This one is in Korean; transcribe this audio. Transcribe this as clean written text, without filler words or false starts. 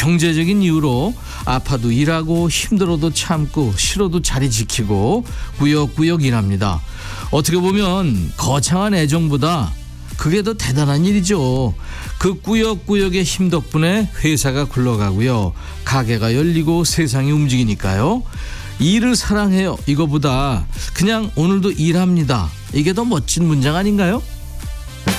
경제적인 이유로 아파도 일하고 힘들어도 참고 싫어도 자리 지키고 꾸역꾸역 일합니다. 어떻게 보면 거창한 애정보다 그게 더 대단한 일이죠. 그 꾸역꾸역의 힘 덕분에 회사가 굴러가고요. 가게가 열리고 세상이 움직이니까요. 일을 사랑해요. 이거보다 그냥 오늘도 일합니다. 이게 더 멋진 문장 아닌가요?